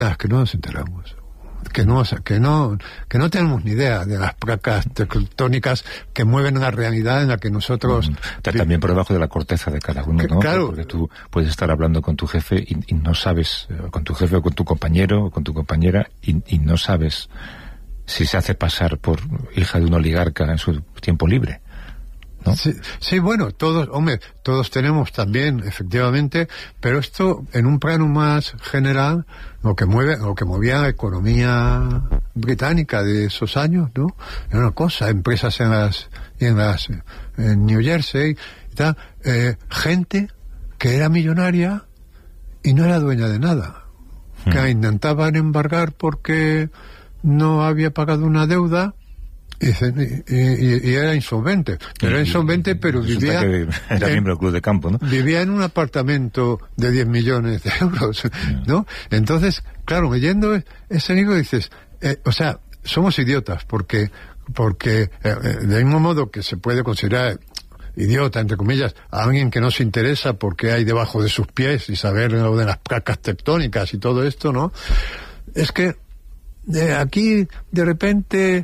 que no nos enteramos. Que no tenemos ni idea de las placas tectónicas que mueven la realidad en la que nosotros... También por debajo de la corteza de cada uno, ¿no? Claro. Porque tú puedes estar hablando con tu jefe y no sabes, con tu jefe o con tu compañero o con tu compañera, y no sabes si se hace pasar por hija de un oligarca en su tiempo libre, ¿no? Sí, bueno, todos tenemos también, efectivamente, pero esto en un plano más general, lo que movía la economía británica de esos años, ¿no? Era una cosa, empresas en New Jersey y tal, gente que era millonaria y no era dueña de nada, que intentaban embargar porque no había pagado una deuda. Y era insolvente. Pero vivía... Era miembro del club de campo, ¿no? Vivía en un apartamento de 10 millones de euros, ¿no? Entonces, claro, leyendo ese libro dices, somos idiotas, porque del mismo modo que se puede considerar idiota, entre comillas, a alguien que no se interesa porque hay debajo de sus pies y saber lo de las placas tectónicas y todo esto, ¿no? Es que aquí de repente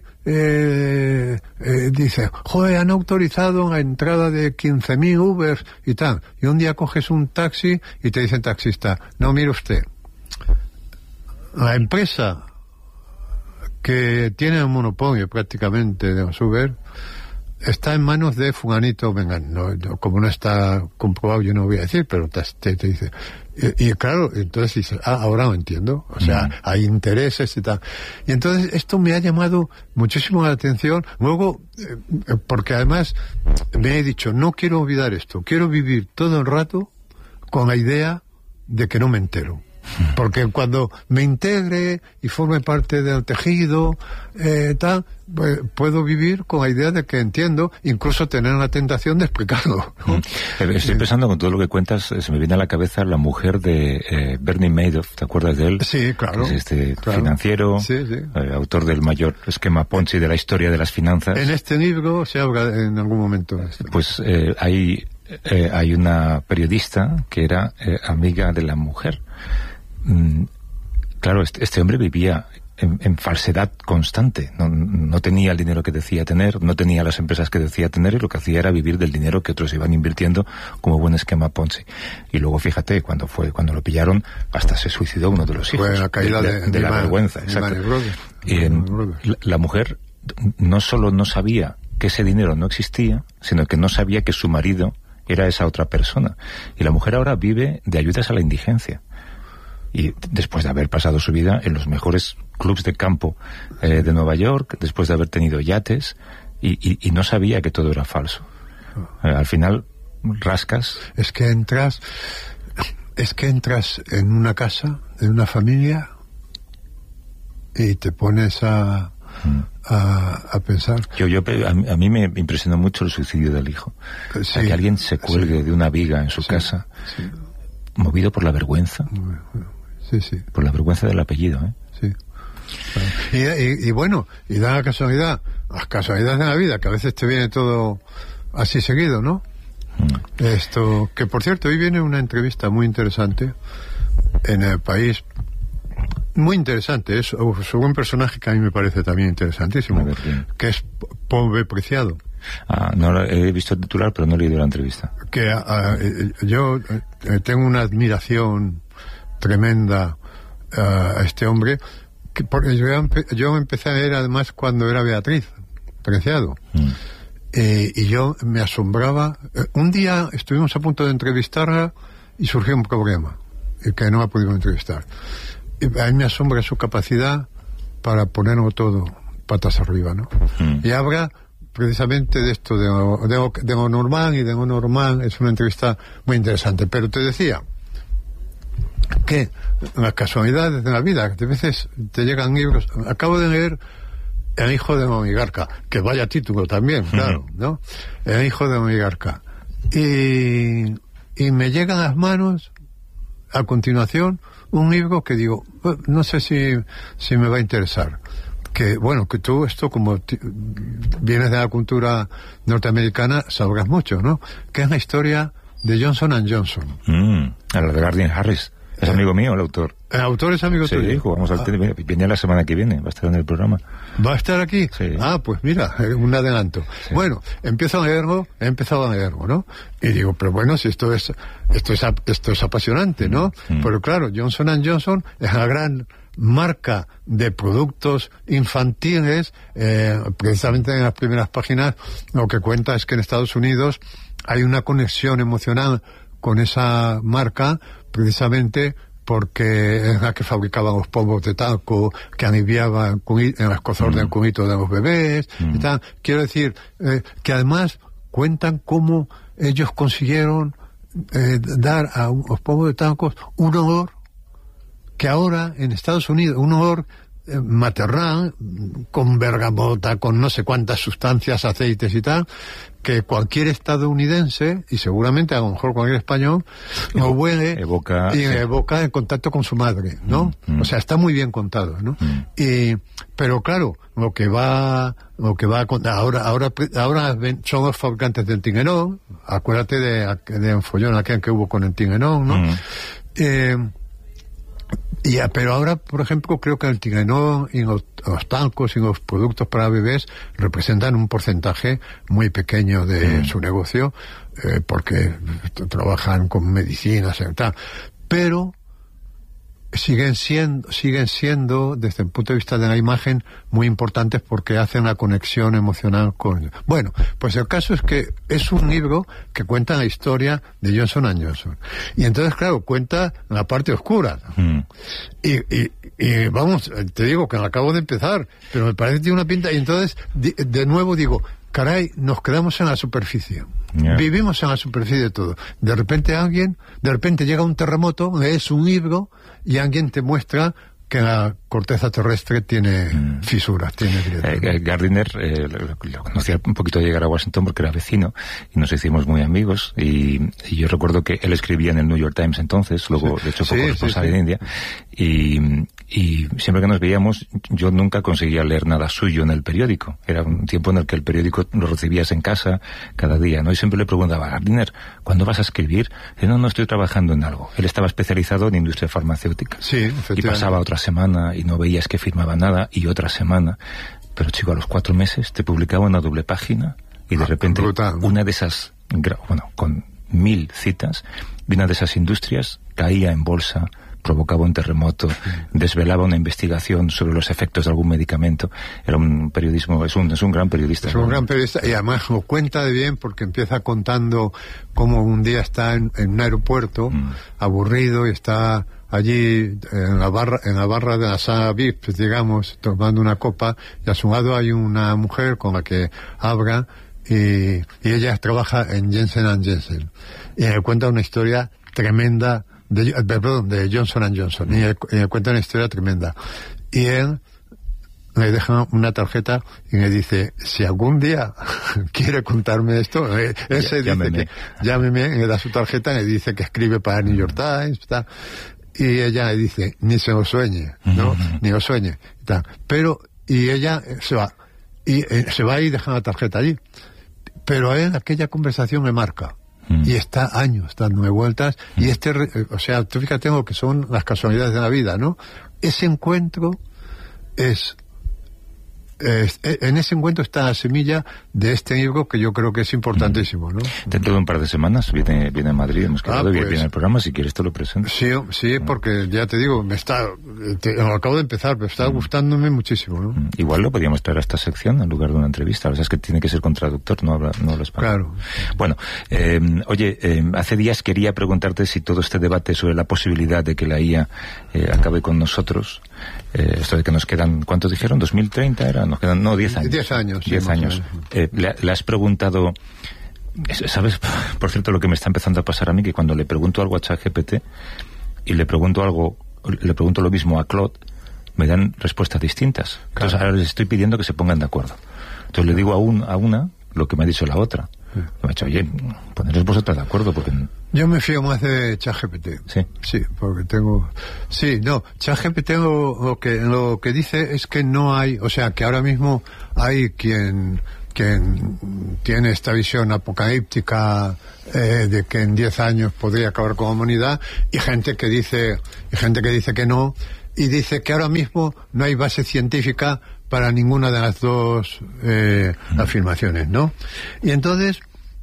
dice, joder, han autorizado la entrada de 15.000 Ubers y tal, y un día coges un taxi y te dice el taxista, no, mire usted, la empresa que tiene el monopolio prácticamente de los Uber está en manos de fulanito, venga, como no está comprobado yo no voy a decir, pero te dice, y claro, entonces dices, ahora lo entiendo, o sea, hay intereses y tal, y entonces esto me ha llamado muchísimo la atención, luego, porque además me he dicho, no quiero olvidar esto, quiero vivir todo el rato con la idea de que no me entero. Porque cuando me integre y forme parte del tejido, pues puedo vivir con la idea de que entiendo, incluso tener la tentación de explicarlo, ¿no? Estoy pensando con todo lo que cuentas, se me viene a la cabeza la mujer de Bernie Madoff, ¿te acuerdas de él? Sí, claro. Que es financiero, autor del mayor esquema Ponzi de la historia de las finanzas. En este libro se habla en algún momento. Pues hay una periodista que era amiga de la mujer. Claro, este hombre vivía en falsedad constante, no tenía el dinero que decía tener, no tenía las empresas que decía tener, y lo que hacía era vivir del dinero que otros iban invirtiendo como buen esquema Ponzi. Y luego fíjate, cuando lo pillaron, hasta se suicidó uno de los hijos. Fue la caída de la vergüenza, exacto. La mujer no solo no sabía que ese dinero no existía, sino que no sabía que su marido era esa otra persona. Y la mujer ahora vive de ayudas a la indigencia. Y después de haber pasado su vida en los mejores clubs de campo de Nueva York, después de haber tenido yates, y no sabía que todo era falso. Al final, rascas... Es que entras en una casa, en una familia, y te pones a pensar. A mí me impresionó mucho el suicidio del hijo. Sí, que alguien se cuelgue de una viga en su casa, movido por la vergüenza. Sí. Por la vergüenza del apellido, ¿eh? Sí. Y bueno, y da la casualidad, las casualidades de la vida, que a veces te viene todo así seguido, ¿no? Esto, que por cierto, hoy viene una entrevista muy interesante en El País, muy interesante, es sobre un personaje que a mí me parece también interesantísimo, que es Paul B. Preciado. No he visto el titular, pero no he leído la entrevista. Que yo tengo una admiración tremenda a este hombre, porque yo empecé a leer además cuando era Beatriz Preciado, y yo me asombraba. Un día estuvimos a punto de entrevistarla y surgió un problema que no la pudimos entrevistar, y a mí me asombra su capacidad para ponerlo todo patas arriba, ¿no? Y habla precisamente de esto, de lo normal y de lo normal. Es una entrevista muy interesante, pero te decía que las casualidades de la vida, que a veces te llegan libros. Acabo de leer El hijo de un oligarca, que vaya título también, claro, ¿no? El hijo de un oligarca, y me llega a las manos a continuación un libro que digo, no sé si me va a interesar. Que bueno, que tú esto, como vienes de la cultura norteamericana, sabrás mucho, ¿no? Que es la historia de Johnson & Johnson. A la de Guardian Harris. Es amigo mío, el autor. ¿El autor es amigo tuyo? Sí, jugamos al tenis. Viene la semana que viene, va a estar en el programa. ¿Va a estar aquí? Sí. Ah, pues mira, un adelanto. Sí. Bueno, he empezado a leerlo, ¿no? Y digo, pero bueno, si esto es apasionante, ¿no? Pero claro, Johnson & Johnson es la gran marca de productos infantiles. Precisamente en las primeras páginas lo que cuenta es que en Estados Unidos hay una conexión emocional con esa marca, precisamente porque es la que fabricaban los polvos de talco que aliviaban en el escozor del cunito de los bebés y tal. Quiero decir que además cuentan cómo ellos consiguieron dar a los polvos de talco un olor que ahora en Estados Unidos, un olor maternal, con bergamota, con no sé cuántas sustancias, aceites y tal, que cualquier estadounidense, y seguramente a lo mejor cualquier español, lo huele evoca el contacto con su madre, ¿no? O sea, está muy bien contado, ¿no? Pero claro, lo que va ahora son los fabricantes del Tinguerón. Acuérdate de follón aquel que hubo con el Tinguerón, ¿no? Pero ahora, por ejemplo, creo que el Tinguerón y los talcos y los productos para bebés representan un porcentaje muy pequeño de su negocio, porque trabajan con medicinas y tal. Pero siguen siendo, desde el punto de vista de la imagen, muy importantes porque hacen la conexión emocional con... Bueno, pues el caso es que es un libro que cuenta la historia de Johnson & Johnson. Y entonces, claro, cuenta la parte oscura. Y vamos, te digo que acabo de empezar, pero me parece que tiene una pinta... Y entonces, de nuevo digo, caray, nos quedamos en la superficie. Vivimos en la superficie de todo. De repente llega un terremoto, lees un libro y alguien te muestra que la corteza terrestre tiene fisuras, tiene grietas. Gardiner lo conocía un poquito de llegar a Washington porque era vecino y nos hicimos muy amigos y yo recuerdo que él escribía en el New York Times entonces, luego de hecho fue corresponsal en India y siempre que nos veíamos yo nunca conseguía leer nada suyo en el periódico. Era un tiempo en el que el periódico lo recibías en casa cada día, ¿no? Y siempre le preguntaba, Gardiner, ¿cuándo vas a escribir? Y no estoy trabajando en algo. Él estaba especializado en industria farmacéutica. Sí, y pasaba otra semana y no veías que firmaba nada y otra semana. Pero chico, a los 4 meses te publicaba una doble página y de repente una de esas, con 1000 citas, de una de esas industrias caía en bolsa, provocaba un terremoto, desvelaba una investigación sobre los efectos de algún medicamento. Era un periodismo, es un gran periodista. Es un gran periodista y además lo cuenta de bien porque empieza contando cómo un día está en un aeropuerto aburrido y está allí en la barra de la sala VIP, digamos, tomando una copa, y a su lado hay una mujer con la que habla y ella trabaja en Jensen & Jensen y le cuenta una historia tremenda de Johnson & Johnson y le cuenta una historia tremenda y él le deja una tarjeta y me dice, si algún día quiere contarme esto, él se dice que llámeme, le da su tarjeta y le dice que escribe para New York Times, tal. Y ella le dice, ni se lo sueñe, ¿no? Ni lo sueñe. Tal. Pero, y ella se va. Y se va y deja la tarjeta allí. Pero a él aquella conversación le marca. Y está años dándome vueltas. Y o sea, tú fíjate lo que son las casualidades de la vida, ¿no? Ese encuentro en ese encuentro está la semilla de este libro que yo creo que es importantísimo, ¿no? Dentro de un par de semanas viene a Madrid, hemos quedado y viene el programa, si quieres te lo presento. Sí, porque ya te digo, lo acabo de empezar, pero está gustándome muchísimo, ¿no? Igual lo podríamos traer a esta sección en lugar de una entrevista, la verdad es que tiene que ser con traductor, no habla español. Claro. Bueno, hace días quería preguntarte si todo este debate sobre la posibilidad de que la IA acabe con nosotros, esto de que nos quedan, ¿cuántos dijeron? ¿2030 era? Nos quedan, 10 años. 10 años. 10 años. Le has preguntado, ¿sabes? Por cierto, lo que me está empezando a pasar a mí, que cuando le pregunto algo a ChatGPT y le pregunto lo mismo a Claude, me dan respuestas distintas. Entonces ahora les estoy pidiendo que se pongan de acuerdo. Entonces le digo a una lo que me ha dicho la otra. Me ha dicho, oye, poneros vosotros de acuerdo porque... Yo me fío más de ChatGPT. Sí, porque tengo... Sí, no, ChatGPT lo que dice es que no hay... O sea, que ahora mismo hay quien quien tiene esta visión apocalíptica de que en 10 años podría acabar con la humanidad, y gente que dice que no, y dice que ahora mismo no hay base científica para ninguna de las dos afirmaciones, ¿no? Y entonces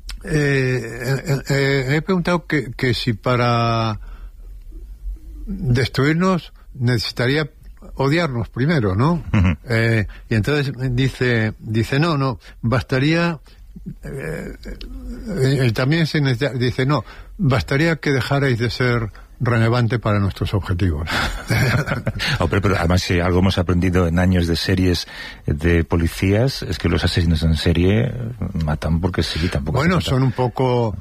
he preguntado que si para destruirnos necesitaría odiarnos primero, ¿no? Uh-huh. Y entonces dice no, bastaría también se necesita, dice no, bastaría que dejarais de ser relevante para nuestros objetivos. Pero además, si algo hemos aprendido en años de series de policías, es que los asesinos en serie matan porque sí, tampoco. Bueno, son un poco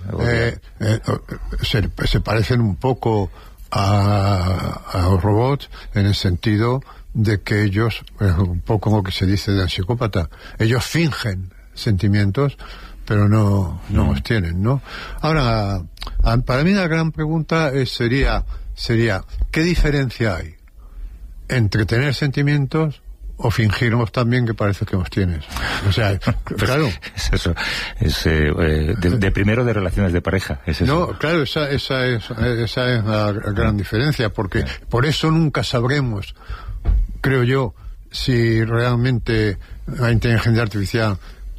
se parecen un poco a los robots, en el sentido de que ellos, un poco como que se dice del psicópata, ellos fingen sentimientos, pero no los tienen, ¿no? Ahora, para mí la gran pregunta sería ¿qué diferencia hay entre tener sentimientos o fingirnos también que parece que los tienes? O sea, claro. Es eso. Es de primero de relaciones de pareja. Es eso. No, claro, esa es la gran diferencia, porque por eso nunca sabremos, creo yo, si realmente la inteligencia artificial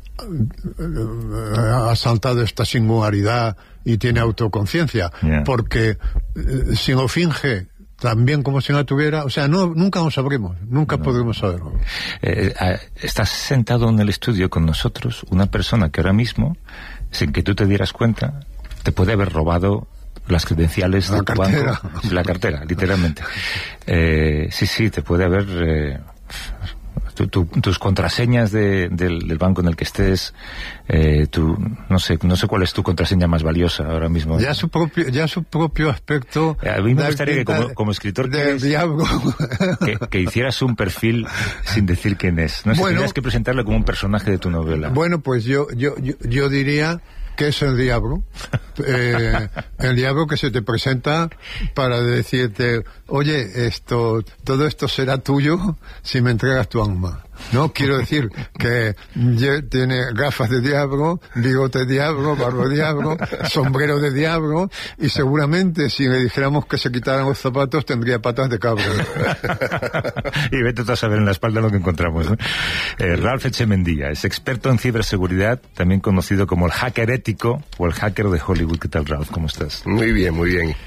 ha saltado esta singularidad y tiene autoconciencia, porque si lo finge también como si no la tuviera, o sea, nunca lo sabremos, nunca podremos saberlo. Estás sentado en el estudio con nosotros una persona que ahora mismo, sin que tú te dieras cuenta, te puede haber robado las credenciales de tu banco, la cartera, literalmente. Sí, te puede haber tus contraseñas del banco en el que estés, no sé cuál es tu contraseña más valiosa ahora mismo. Ya su propio aspecto. A mí me gustaría que como escritor que hicieras un perfil sin decir quién es. No sé, tendrías que presentarlo como un personaje de tu novela. Bueno, pues yo diría que es el diablo. El diablo que se te presenta para decirte, oye, todo esto será tuyo si me entregas tu alma. No, quiero decir que tiene gafas de diablo, bigote de diablo, barba de diablo, sombrero de diablo, y seguramente si le dijéramos que se quitaran los zapatos tendría patas de cabra. Y vete tú a saber en la espalda lo que encontramos, ¿no? Ralph Echemendia es experto en ciberseguridad, también conocido como el hacker ético o el hacker de Hollywood. ¿Qué tal, Ralph? ¿Cómo estás? Muy bien.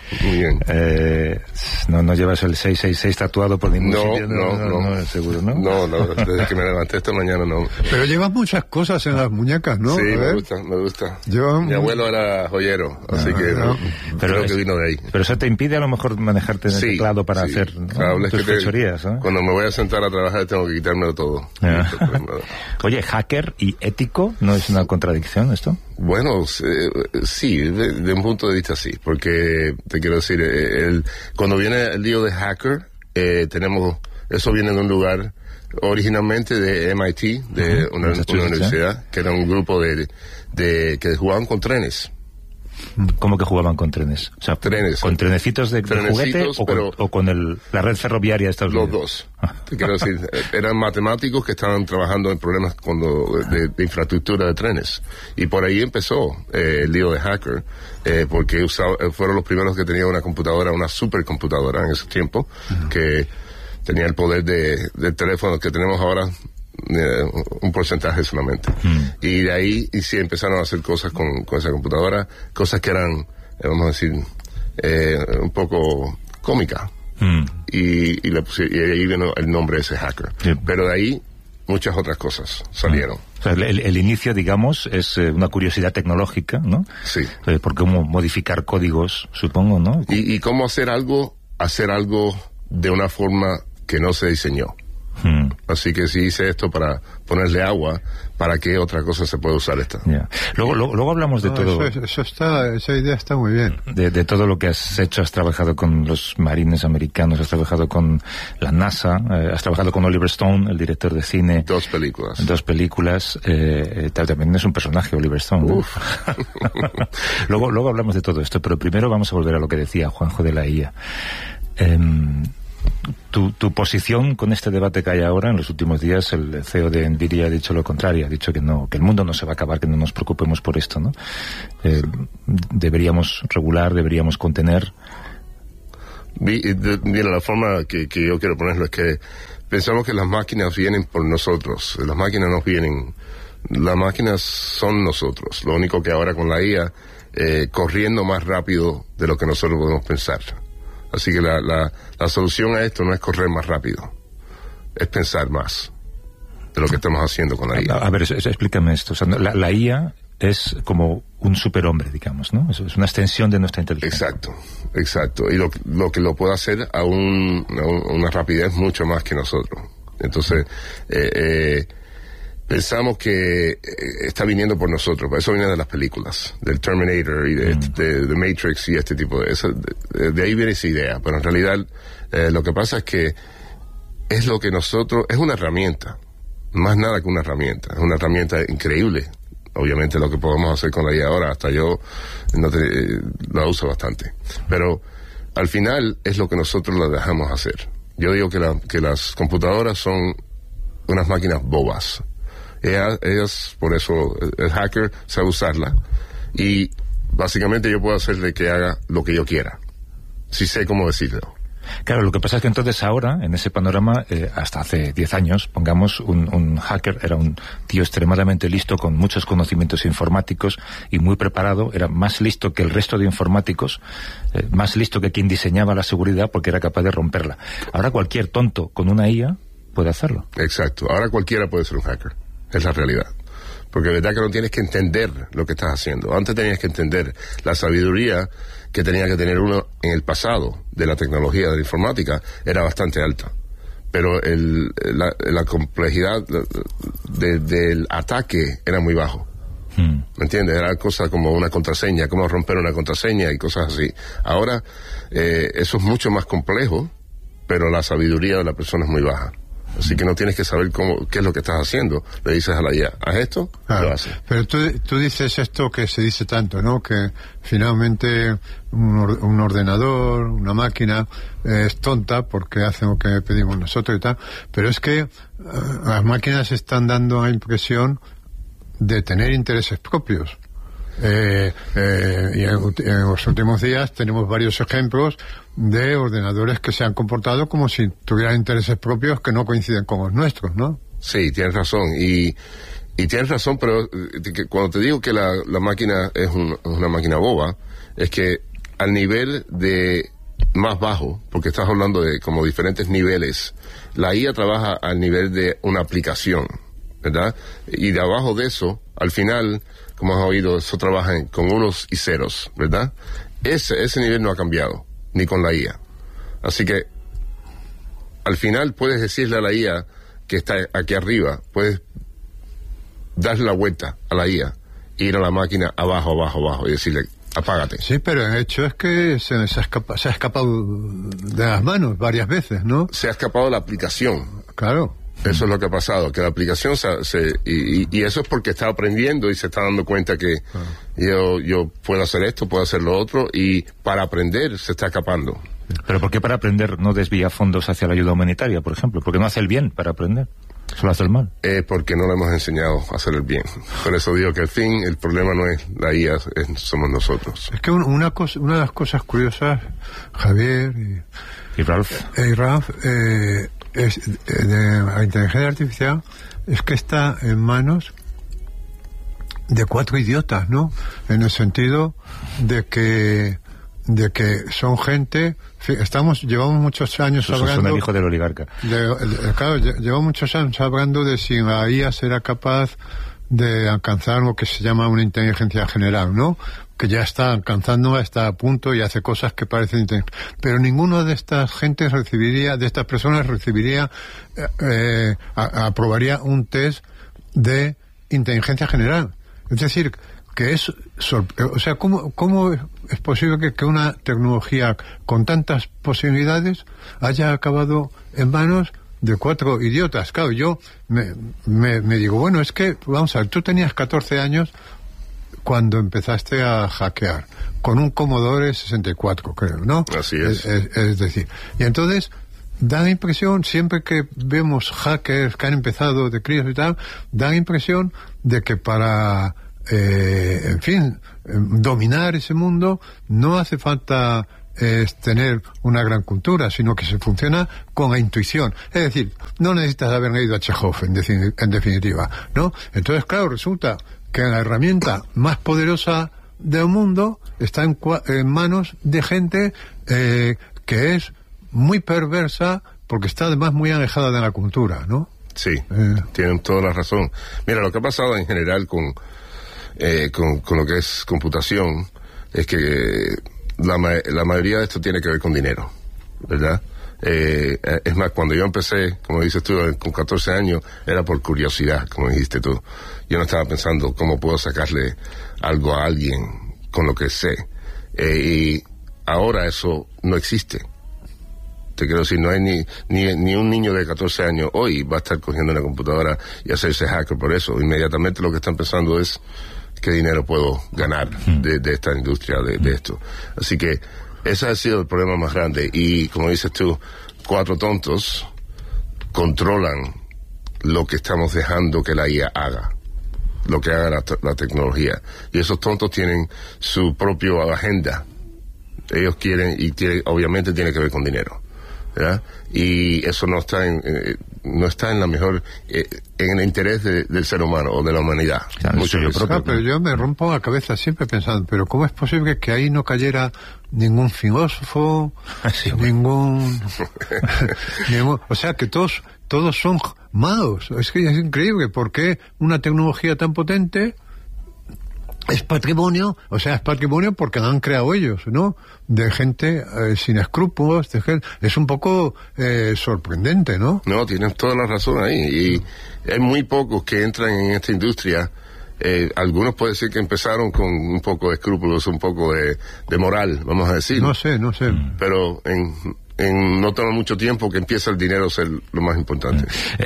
No llevas el 666 tatuado por ningún sitio. No, seguro, ¿no? No, desde que me levanté esta mañana no. Pero llevas muchas cosas en las muñecas, ¿no? Sí, me gusta. Mi abuelo era joyero, así que creo que vino de ahí. Pero eso te impide a lo mejor manejarte en el teclado para hacer tus fechorías, ¿no? Cuando me voy a sentar a trabajar tengo que quitármelo todo. Oye, hacker y ético, ¿no es una contradicción esto? Bueno, sí, de un punto de vista sí, porque te quiero decir, cuando viene el lío de hacker, eso viene de un lugar originalmente de MIT, de una universidad, que era un grupo que jugaban con trenes. ¿Cómo que jugaban con trenes? O sea, trenes. ¿Con trenecitos de juguete o con la red ferroviaria de Estados Unidos? Los dos. Te quiero decir, eran matemáticos que estaban trabajando en problemas de infraestructura de trenes. Y por ahí empezó el lío de hacker, porque fueron los primeros que tenían una supercomputadora en ese tiempo, que tenía el poder del teléfono que tenemos ahora, un porcentaje solamente. Y de ahí sí empezaron a hacer cosas con esa computadora, cosas que eran, vamos a decir, un poco cómicas. Y ahí vino el nombre de ese hacker. Pero de ahí muchas otras cosas salieron. O sea, el inicio, digamos, es una curiosidad tecnológica, ¿no? Sí. Por cómo modificar códigos, supongo, ¿no? Y cómo hacer algo de una forma que no se diseñó. Así que si hice esto para ponerle agua, ¿para qué otra cosa se puede usar esta? Luego hablamos de todo. Esa idea está muy bien. De todo lo que has hecho. Has trabajado con los marines americanos, has trabajado con la NASA, has trabajado con Oliver Stone, el director de cine. Dos películas. También es un personaje, Oliver Stone, ¿no? luego hablamos de todo esto, pero primero vamos a volver a lo que decía Juanjo de la IA. Tu posición con este debate que hay ahora, en los últimos días, el CEO de Nvidia ha dicho lo contrario, ha dicho que no, que el mundo no se va a acabar, que no nos preocupemos por esto, ¿no? Deberíamos regular, deberíamos contener. Mira, la forma que yo quiero ponerlo es que pensamos que las máquinas vienen por nosotros. Las máquinas nos vienen. Las máquinas son nosotros. Lo único que ahora con la IA, corriendo más rápido de lo que nosotros podemos pensar. Así que la solución a esto no es correr más rápido, es pensar más de lo que estamos haciendo con la IA. A ver, explícame esto. O sea, la IA es como un superhombre, digamos, ¿no? Es una extensión de nuestra inteligencia. Exacto. Y lo que lo puede hacer a una rapidez mucho más que nosotros. Entonces, pensamos que está viniendo por nosotros. Eso viene de las películas, del Terminator y de Matrix y este tipo de ahí viene esa idea. Pero en realidad lo que pasa es que es lo que nosotros, es una herramienta, más nada que una herramienta. Es una herramienta increíble. Obviamente lo que podemos hacer con la IA ahora, hasta yo la uso bastante. Pero al final es lo que nosotros la dejamos hacer. Yo digo que las computadoras son unas máquinas bobas. Ellas, por eso el hacker sabe usarla y básicamente yo puedo hacerle que haga lo que yo quiera, si sé cómo decirlo. Claro, lo que pasa es que entonces ahora, en ese panorama, hasta hace 10 años, pongamos, un hacker era un tío extremadamente listo, con muchos conocimientos informáticos y muy preparado, era más listo que el resto de informáticos, más listo que quien diseñaba la seguridad porque era capaz de romperla. Ahora cualquier tonto con una IA puede hacerlo. Exacto, ahora cualquiera puede ser un hacker. Es la realidad. Porque de verdad que no tienes que entender lo que estás haciendo. Antes tenías que entender la sabiduría que tenía que tener uno en el pasado de la tecnología, de la informática, era bastante alta. Pero la complejidad del ataque era muy bajo. ¿Me entiendes? Era cosa como una contraseña, cómo romper una contraseña y cosas así. Ahora, eso es mucho más complejo, pero la sabiduría de la persona es muy baja. Así que no tienes que saber qué es lo que estás haciendo. Le dices a la IA, haz esto, claro, lo haces. Pero tú dices esto que se dice tanto, ¿no? Que finalmente un ordenador, una máquina, es tonta porque hace lo que pedimos nosotros y tal. Pero es que las máquinas están dando la impresión de tener intereses propios. Y en los últimos días tenemos varios ejemplos de ordenadores que se han comportado como si tuvieran intereses propios que no coinciden con los nuestros, ¿no? Sí, tienes razón. Y tienes razón, pero cuando te digo que la máquina es una máquina boba, es que al nivel de más bajo, porque estás hablando de como diferentes niveles, la IA trabaja al nivel de una aplicación, ¿verdad? Y de abajo de eso, al final, como has oído, eso trabaja con unos y ceros, ¿verdad? Ese nivel no ha cambiado, ni con la IA. Así que, al final puedes decirle a la IA que está aquí arriba, puedes darle la vuelta a la IA, ir a la máquina abajo, y decirle, apágate. Sí, pero el hecho es que se ha escapado de las manos varias veces, ¿no? Se ha escapado la aplicación. Claro. Eso es lo que ha pasado, que la aplicación y eso es porque está aprendiendo y se está dando cuenta que yo puedo hacer esto, puedo hacer lo otro, y para aprender se está escapando. ¿Pero por qué para aprender no desvía fondos hacia la ayuda humanitaria, por ejemplo? ¿Por qué no hace el bien para aprender? Solo hace el mal. Porque no le hemos enseñado a hacer el bien. Por eso digo que el problema no es la IA, somos nosotros. Es que una de las cosas curiosas, Javier y Ralph, de la inteligencia artificial, es que está en manos de 4 idiotas, ¿no? En el sentido de que son gente. Llevamos muchos años hablando. Son el hijo del oligarca. Claro, llevamos muchos años hablando de si la IA será capaz de alcanzar lo que se llama una inteligencia general, ¿no? Que ya está alcanzando, está a punto y hace cosas que parecen inteligentes. Pero ninguno de estas gentes de estas personas aprobaría un test de inteligencia general. Es decir, que es, o sea, ¿cómo es posible que una tecnología con tantas posibilidades haya acabado en manos de 4 idiotas? Claro, yo me digo, bueno, es que, vamos a ver, tú tenías 14 años cuando empezaste a hackear, con un Commodore 64, creo, ¿no? Así es. Es decir, y entonces, da la impresión, siempre que vemos hackers que han empezado de críos y tal, da la impresión de que para, en fin, dominar ese mundo no hace falta tener una gran cultura, sino que se funciona con la intuición. Es decir, no necesitas haber leído a Chekhov, en definitiva, ¿no? Entonces, claro, resulta que la herramienta más poderosa del mundo está en manos de gente que es muy perversa, porque está además muy alejada de la cultura, ¿no? Sí, tienen toda la razón. Mira, lo que ha pasado en general con lo que es computación es que la mayoría de esto tiene que ver con dinero, ¿verdad? Es más, cuando yo empecé, como dices tú, con 14 años, era por curiosidad, como dijiste tú. Yo no estaba pensando cómo puedo sacarle algo a alguien con lo que sé. Y ahora eso no existe. Te quiero decir, no hay ni un niño de 14 años hoy va a estar cogiendo una computadora y hacerse hacker por eso. Inmediatamente lo que están pensando es qué dinero puedo ganar de esta industria, de esto. Así que ese ha sido el problema más grande. Y como dices tú, 4 tontos controlan lo que estamos dejando que la IA haga, lo que haga la tecnología. Y esos tontos tienen su propia agenda. Ellos quieren, obviamente tiene que ver con dinero, ¿verdad? Y eso no está en la mejor, en el interés del ser humano o de la humanidad. Pero yo me rompo la cabeza siempre pensando, pero ¿cómo es posible que ahí no cayera ningún filósofo, ningún o sea, que todos son malos? Es que es increíble. ¿Por qué una tecnología tan potente es patrimonio? O sea, es patrimonio porque la han creado ellos, ¿no? De gente sin escrúpulos, es un poco sorprendente, ¿no? No, tienes toda la razón ahí. Y hay muy pocos que entran en esta industria. Algunos puede ser que empezaron con un poco de escrúpulos, un poco de moral, vamos a decir. No sé. Pero no toma mucho tiempo que empieza el dinero a ser lo más importante.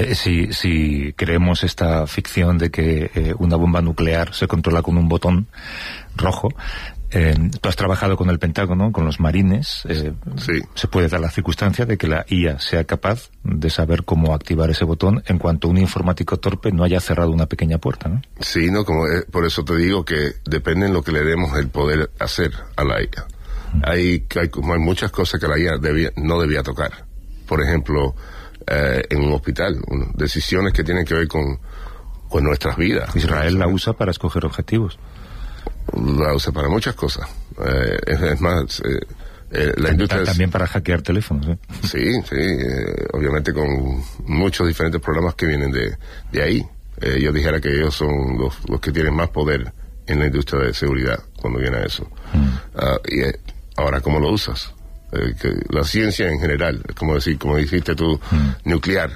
Si creemos esta ficción de que una bomba nuclear se controla con un botón rojo, tú has trabajado con el Pentágono, con los marines. Sí. Se puede dar la circunstancia de que la IA sea capaz de saber cómo activar ese botón en cuanto un informático torpe no haya cerrado una pequeña puerta, ¿no? Sí, no, por eso te digo que depende en lo que le demos el poder hacer a la IA. Hay muchas cosas que la IA no debía tocar. Por ejemplo, en un hospital, decisiones que tienen que ver con nuestras vidas. Israel la usa para escoger objetivos. La usa para muchas cosas. Es más, la industria también para hackear teléfonos, ¿eh? Sí, obviamente con muchos diferentes programas que vienen de ahí. Yo dijera que ellos son los que tienen más poder en la industria de seguridad cuando viene a eso. Y ahora, ¿cómo lo usas? Que la ciencia en general, como dijiste tú, nuclear,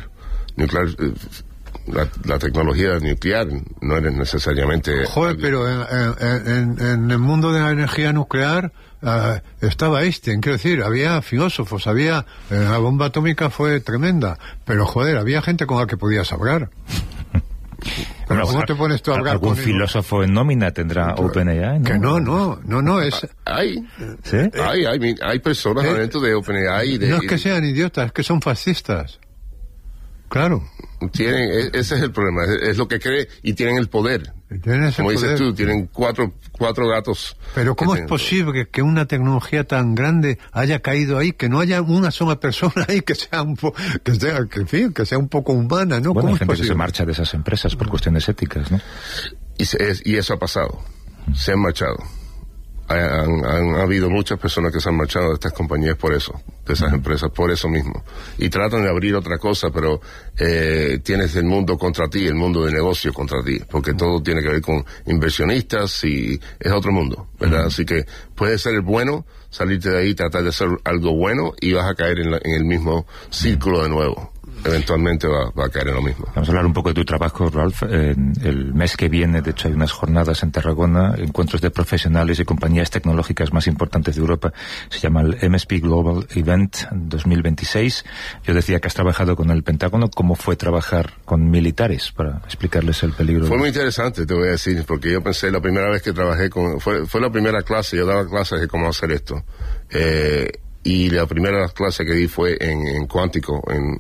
la tecnología nuclear no es necesariamente... Joder, pero en el mundo de la energía nuclear estaba Einstein, quiero decir, había filósofos, la bomba atómica fue tremenda, pero joder, había gente con la que podías hablar. Pero bueno, ¿cómo te pones tú a hablar algún con filósofo en nómina tendrá OpenAI, ¿no? Que no es... ¿Sí? Hay personas dentro de OpenAI. No es que sean idiotas, es que son fascistas. Claro. Ese es el problema, es lo que cree, y tienen el poder. Como dices tú, tienen cuatro gatos. Pero ¿cómo es posible que una tecnología tan grande haya caído ahí, que no haya una sola persona ahí que sea un poco humana, ¿no? Bueno, hay gente que se marcha de esas empresas por cuestiones éticas, ¿no? Y eso ha pasado. Se han marchado. Han habido muchas personas que se han marchado de estas compañías por eso, de esas empresas, por eso mismo. Y tratan de abrir otra cosa, pero tienes el mundo contra ti, el mundo de negocio contra ti, porque todo tiene que ver con inversionistas y es otro mundo, ¿verdad? Así que puede ser el bueno, salirte de ahí, tratar de hacer algo bueno y vas a caer en el mismo círculo de nuevo. Eventualmente va a caer en lo mismo. Vamos a hablar un poco de tu trabajo, Ralph. El mes que viene, de hecho, hay unas jornadas en Tarragona, encuentros de profesionales y compañías tecnológicas más importantes de Europa. Se llama el MSP Global Event 2026. Yo decía que has trabajado con el Pentágono. ¿Cómo fue trabajar con militares para explicarles el peligro? Fue muy interesante, te voy a decir, porque yo pensé, la primera vez que trabajé fue la primera clase, yo daba clases de cómo hacer esto. y la primera clase que di fue en cuántico,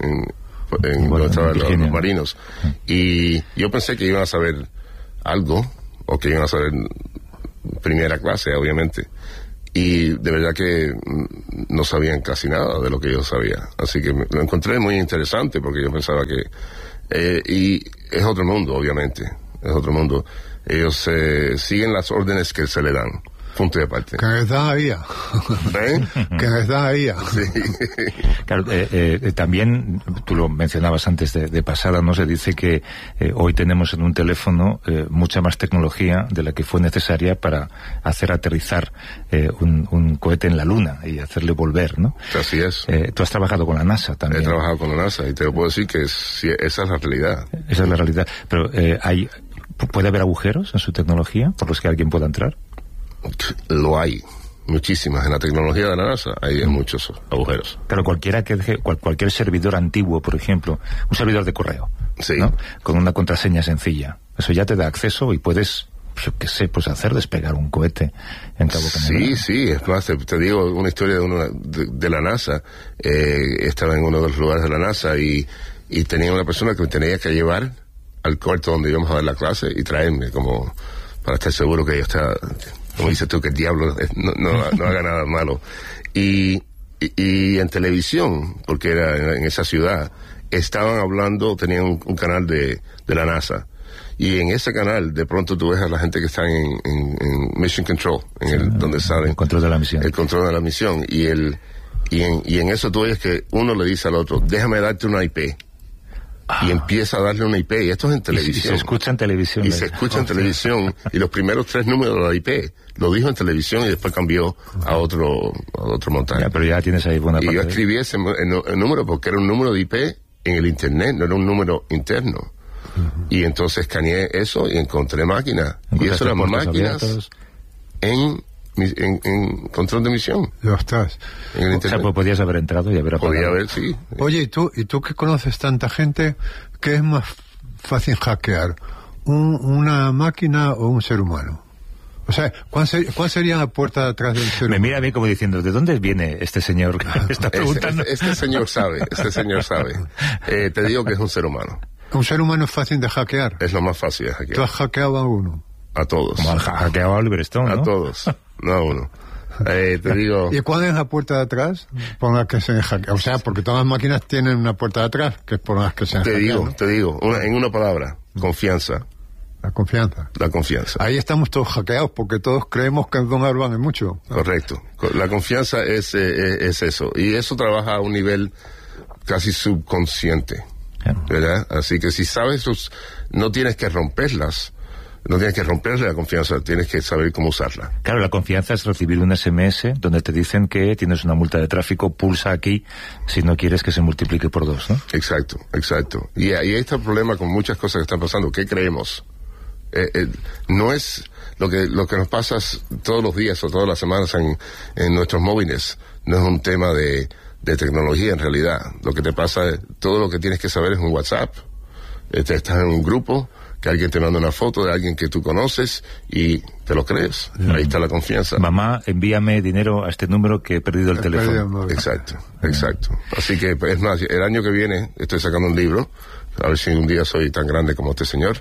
donde estaban los marinos. Y yo pensé que iban a saber algo, o que iban a saber primera clase, obviamente. Y de verdad que no sabían casi nada de lo que yo sabía. Así que lo encontré muy interesante, porque yo pensaba que... y es otro mundo, obviamente. Es otro mundo. Ellos siguen las órdenes que se le dan. Punto de parte. Que les dan ahí. Que les dan ahí. Sí. Claro, también, tú lo mencionabas antes de pasada, ¿no? Se dice que hoy tenemos en un teléfono mucha más tecnología de la que fue necesaria para hacer aterrizar un cohete en la Luna y hacerle volver, ¿no? Así es. Tú has trabajado con la NASA también. He trabajado con la NASA y te lo puedo decir que esa es la realidad. Esa es la realidad. Pero ¿puede haber agujeros en su tecnología por los que alguien pueda entrar? Lo hay, muchísimas. En la tecnología de la NASA hay muchos agujeros. Claro, cualquier servidor antiguo, por ejemplo, un servidor de correo, sí, ¿no? Con una contraseña sencilla, eso ya te da acceso y puedes, pues hacer despegar un cohete en Cabo Cañaveral. Sí, es más, te digo una historia de la NASA. Estaba en uno de los lugares de la NASA y tenía una persona que me tenía que llevar al cuarto donde íbamos a dar la clase y traerme, como para estar seguro que yo estaba... Como dices tú, que el diablo no haga nada malo. Y en televisión, porque era en esa ciudad, estaban hablando, tenían un canal de la NASA. Y en ese canal, de pronto tú ves a la gente que está en Mission Control, donde saben... El control de la misión. El control de la misión. Y en eso tú ves que uno le dice al otro, déjame darte una IP. Y empieza a darle una IP, y esto es en televisión. Y se escucha en televisión. Y se escucha en televisión, y los primeros 3 números de la IP lo dijo en televisión y después cambió a otro montaje. Ya, pero ya tienes ahí buena parte. Y yo escribí ese el número porque era un número de IP en el internet, no era un número interno. Y entonces escaneé eso y encontré máquinas. Y eso eran máquinas en control de misión. Ya estás. O sea, pues podías haber entrado y haber apagado. Podía haber, sí. Oye, ¿y tú que conoces tanta gente, qué es más fácil hackear? ¿Una máquina o un ser humano? O sea, ¿cuál sería la puerta de atrás del ser humano? Me mira a mí como diciendo, ¿de dónde viene este señor que me está preguntando? Este señor sabe. Te digo que es un ser humano. ¿Un ser humano es fácil de hackear? Es lo más fácil de hackear. ¿Tú has hackeado a uno? A todos. Como has hackeado a Oliver Stone, ¿no? A todos, no a uno. Te digo... ¿Y cuál es la puerta de atrás por la que se hackea? O sea, porque todas las máquinas tienen una puerta de atrás, que es por las que se hackean. Te digo, en una palabra, confianza. La confianza. La confianza. Ahí estamos todos hackeados, porque todos creemos que Don Arban es mucho. Correcto. La confianza es eso. Y eso trabaja a un nivel casi subconsciente, ¿verdad? Así que si sabes, no tienes que romperlas. No tienes que romperle la confianza, tienes que saber cómo usarla. Claro, la confianza es recibir un SMS donde te dicen que tienes una multa de tráfico, pulsa aquí si no quieres que se multiplique por 2, ¿no? Exacto. Y ahí está el problema con muchas cosas que están pasando. ¿Qué creemos? No es lo que nos pasa todos los días o todas las semanas en nuestros móviles. No es un tema de tecnología en realidad. Lo que te pasa, todo lo que tienes que saber es un WhatsApp. Estás en un grupo, que alguien te manda una foto de alguien que tú conoces y te lo crees. Ahí está la confianza. Mamá, envíame dinero a este número que he perdido el teléfono. Exacto. Así que, es más, el año que viene estoy sacando un libro, a ver si un día soy tan grande como este señor,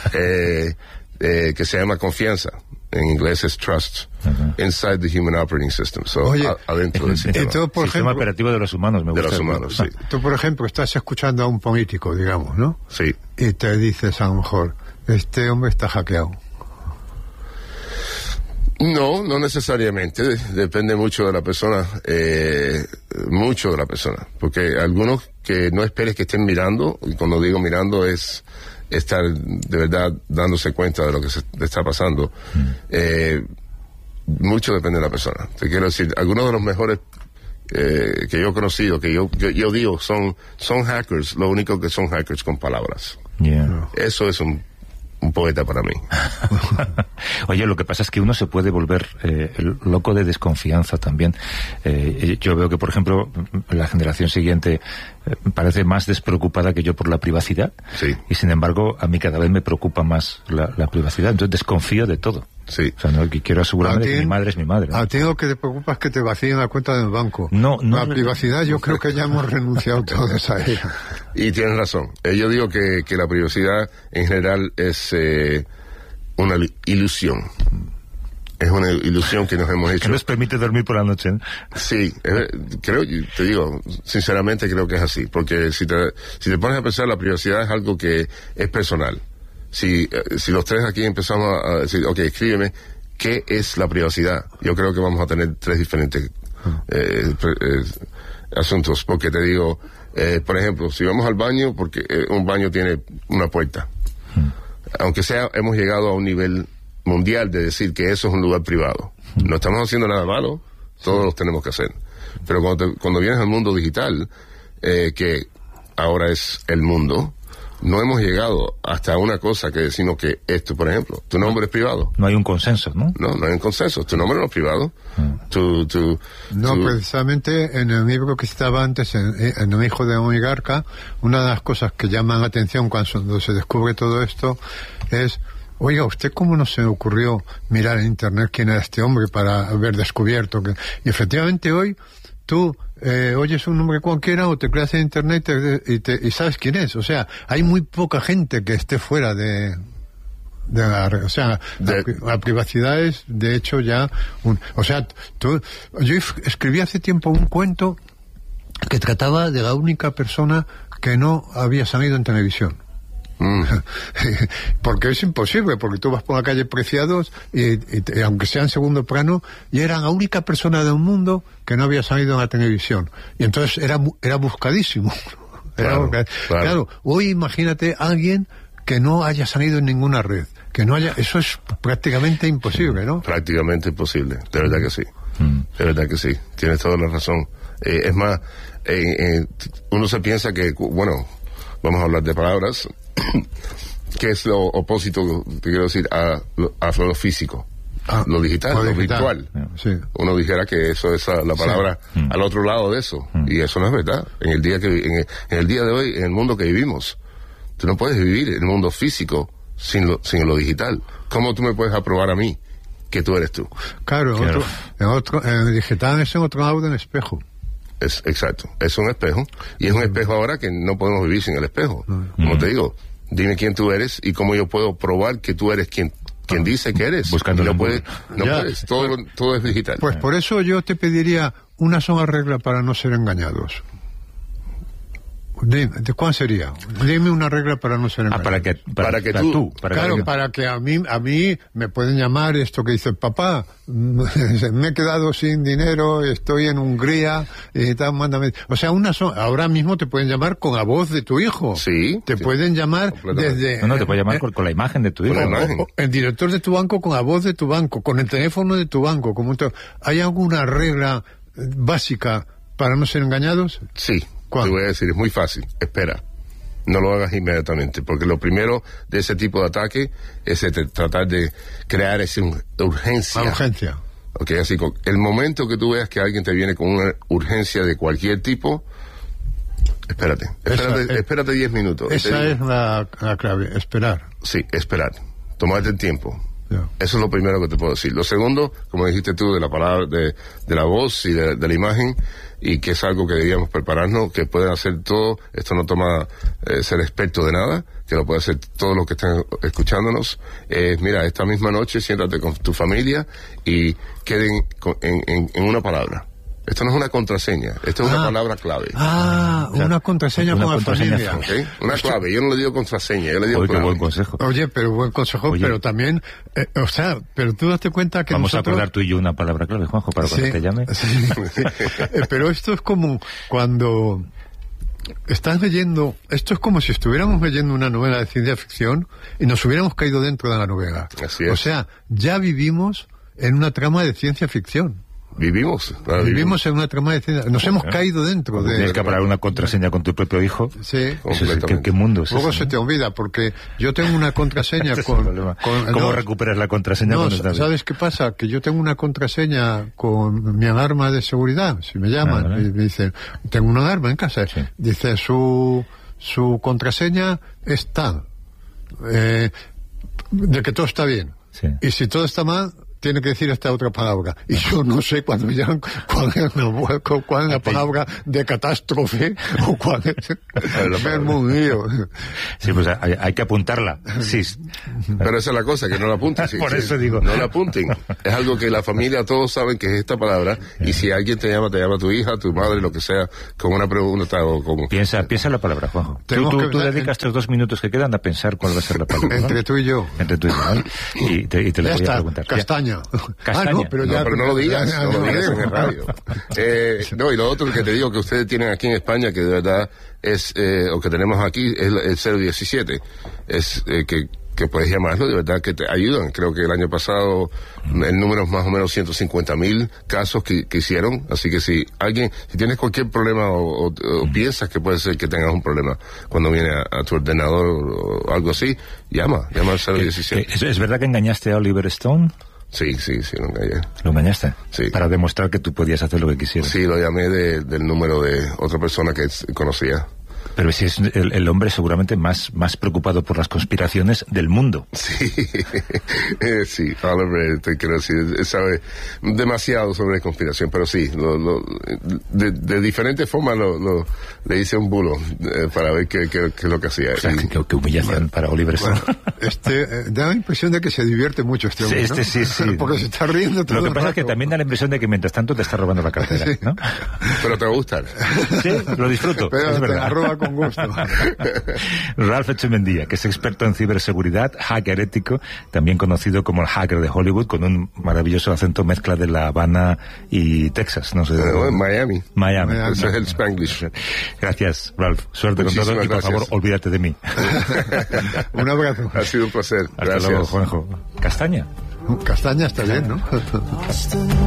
que se llama Confianza. En inglés es Trust. Inside the Human Operating System. Oye, adentro del sistema. Sistema operativo de los humanos, me gusta. De los humanos, sí. Tú, por ejemplo, estás escuchando a un político, digamos, ¿no? Sí. Y te dices, a lo mejor, este hombre está hackeado. No necesariamente. Depende mucho de la persona. Porque algunos que no esperes que estén mirando, y cuando digo mirando es estar de verdad dándose cuenta de lo que se está pasando. Mucho depende de la persona. Te quiero decir, algunos de los mejores que yo he conocido, que yo digo, son hackers, lo único que son hackers con palabras. Yeah. Eso es un poeta para mí. Oye, lo que pasa es que uno se puede volver loco de desconfianza también. Yo veo que, por ejemplo, la generación siguiente parece más despreocupada que yo por la privacidad. Sí. Y sin embargo, a mí cada vez me preocupa más la privacidad. Entonces desconfío de todo. Sí. O sea, no, quiero asegurarme de que mi madre es mi madre, ¿no? A ti lo que te preocupa es que te vacíen la cuenta del banco. No. La privacidad, yo creo que ya hemos renunciado todos a ella. Y tienes razón. Yo digo que la privacidad en general es una ilusión. Es una ilusión que nos hemos hecho. Que nos permite dormir por la noche, ¿no? Sí, te digo, sinceramente creo que es así. Porque si te pones a pensar, la privacidad es algo que es personal. Si los tres aquí empezamos a decir, ok, escríbeme, ¿qué es la privacidad? Yo creo que vamos a tener tres diferentes asuntos. Porque te digo, por ejemplo, si vamos al baño, porque un baño tiene una puerta. Aunque hemos llegado a un nivel mundial de decir que eso es un lugar privado. No estamos haciendo nada malo, todos los tenemos que hacer. Pero cuando vienes al mundo digital, que ahora es el mundo, no hemos llegado hasta una cosa que decimos que esto, por ejemplo, tu nombre es privado. No hay un consenso, ¿no? No hay un consenso. Tu nombre no es privado. Precisamente en el libro que estaba antes, en El hijo de un oligarca, una de las cosas que llaman la atención cuando se descubre todo esto es: oiga, ¿usted cómo no se le ocurrió mirar en internet quién era este hombre para haber descubierto que...? Y efectivamente hoy tú oyes un nombre cualquiera o te creas en internet y sabes quién es. O sea, hay muy poca gente que esté fuera de la red. O sea, la privacidad es, de hecho, ya yo escribí hace tiempo un cuento que trataba de la única persona que no había salido en televisión. Porque es imposible, porque tú vas por la calle Preciados y aunque sea en segundo plano, y era la única persona del mundo que no había salido en la televisión, y entonces era buscadísimo. Claro, hoy imagínate a alguien que no haya salido en ninguna red, eso es prácticamente imposible, ¿no? Prácticamente imposible, de verdad que sí. De verdad que sí, tienes toda la razón. Es más, uno se piensa que, bueno, vamos a hablar de palabras, que es lo opósito, te quiero decir, a lo físico, lo digital, lo virtual. Sí. Uno dijera que eso es la palabra al otro lado de eso, y eso no es verdad. En el día de hoy, en el mundo que vivimos, tú no puedes vivir en el mundo físico sin lo digital. ¿Cómo tú me puedes aprobar a mí que tú eres tú? Claro, en el digital es en otro lado del espejo. Exacto, es un espejo, y es un espejo ahora que no podemos vivir sin el espejo. Como te digo, dime quién tú eres y cómo yo puedo probar que tú eres quien dice que eres. Buscando no puedes, todo es digital. Pues por eso yo te pediría una sola regla para no ser engañados. ¿Cuál sería? Dime una regla para no ser engañados. Para que a mí me pueden llamar esto que dice: papá, me he quedado sin dinero, estoy en Hungría y tal, mándame. O sea, ahora mismo te pueden llamar con la voz de tu hijo. Sí. Te pueden llamar desde... No, te pueden llamar con la imagen de tu hijo. El director de tu banco con la voz de tu banco, con el teléfono de tu banco. ¿Hay alguna regla básica para no ser engañados? Sí. Te voy a decir, es muy fácil, espera, no lo hagas inmediatamente, porque lo primero de ese tipo de ataque es tratar de crear esa urgencia. Okay, así, el momento que tú veas que alguien te viene con una urgencia de cualquier tipo, espérate 10 minutos. Esa es la clave, esperar. Sí, esperar, tomarte el tiempo. Eso es lo primero que te puedo decir. Lo segundo, como dijiste tú, de la palabra, de la voz y de la imagen, y que es algo que deberíamos prepararnos, que pueden hacer todo. Esto no toma ser experto de nada, que lo puede hacer todos los que están escuchándonos. Mira, esta misma noche siéntate con tu familia y queden en una palabra. Esto no es una contraseña, esto es una palabra clave. Una contraseña con la familia. ¿Okay? Una clave, yo no le digo contraseña, yo le digo clave. Qué buen consejo. Oye, pero buen consejo, pero también, pero tú date cuenta que vamos a acordar tú y yo una palabra clave, Juanjo, para cuando te llame. Sí. Pero esto es como cuando estás leyendo, esto es como si estuviéramos leyendo una novela de ciencia ficción y nos hubiéramos caído dentro de la novela. Así es. O sea, ya vivimos en una trama de ciencia ficción. Vivimos en una trama de ciencia. Nos hemos caído dentro de... Tienes que parar una contraseña con tu propio hijo. Sí. ¿Qué mundo es Luego ese? Se te olvida, porque yo tengo una contraseña ¿Cómo recuperas la contraseña? ¿Sabes qué pasa? Que yo tengo una contraseña con mi alarma de seguridad. Si me llaman y me dicen, tengo una alarma en casa. Sí. Dice, su contraseña es tal. De que todo está bien. Sí. Y si todo está mal, tiene que decir esta otra palabra. Y yo no sé cuando me llaman cuál es la palabra de catástrofe o cuál es el mundillo. Sí, pues hay que apuntarla. Sí. Pero esa es la cosa, que no la apunten. Sí, por eso digo. No la apunten. Es algo que la familia todos saben que es esta palabra. Y si alguien te llama tu hija, tu madre, lo que sea, con una pregunta o como... Piensa la palabra, Juanjo. Tú dedicas estos 2 minutos que quedan a pensar cuál va a ser la palabra. Entre tú y yo. Entre tú y yo, ¿vale? Y te lo voy a preguntar. Castaña. Castaña. No, pero no lo digas, no lo digas en el radio. No, y lo otro que te digo que ustedes tienen aquí en España, que de verdad es, o que tenemos aquí, es el 017. Es que puedes llamarlo, de verdad que te ayudan. Creo que el año pasado el número es más o menos 150,000 casos que hicieron. Así que si tienes cualquier problema o piensas que puede ser que tengas un problema cuando viene a tu ordenador o algo así, llama al 017. ¿Es verdad que engañaste a Oliver Stone? Sí, lo engañé. ¿Lo engañaste? Sí. Para demostrar que tú podías hacer lo que quisieras. Sí, lo llamé del número de otra persona que conocía. Pero si es el hombre seguramente más preocupado por las conspiraciones del mundo. Sí, sí, Oliver, quiero decir, sabe demasiado sobre conspiración, pero sí, de diferentes formas le hice un bulo para ver qué es lo que hacía. O sea, qué humillación para Oliver Stone. Da la impresión de que se divierte mucho este hombre, ¿no? Sí. Porque se está riendo todo Lo que pasa el es que rato. también da la impresión de que mientras tanto te está robando la cartera, ¿no? Pero te va a gustar. Sí, lo disfruto, Pero es te verdad. la roba con gusto. Ralph Echemendia, que es experto en ciberseguridad, hacker ético, también conocido como el hacker de Hollywood, con un maravilloso acento mezcla de La Habana y Texas, no sé. Miami. Ese es el Spanglish. Gracias, Ralph. Suerte Muchísimas con todo y por gracias. favor, olvídate de mí. Un abrazo. Ha sido un placer. Hasta Gracias. luego, Juanjo. Castaña. Castaña está bien, ¿no?